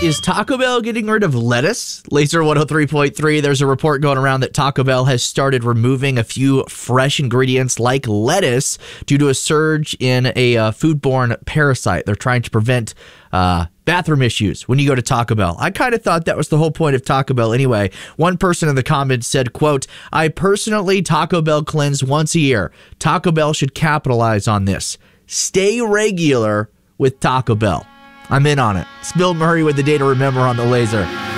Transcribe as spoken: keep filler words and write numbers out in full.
Is Taco Bell getting rid of lettuce? Laser one oh three point three, there's a report going around that Taco Bell has started removing a few fresh ingredients like lettuce due to a surge in a uh, foodborne parasite. They're trying to prevent uh, bathroom issues when you go to Taco Bell. I kind of thought that was the whole point of Taco Bell anyway. One person in the comments said, quote, I personally Taco Bell cleanse once a year. Taco Bell should capitalize on this. Stay regular with Taco Bell. I'm in on it. It's Bill Murray with the day to remember on the Laser.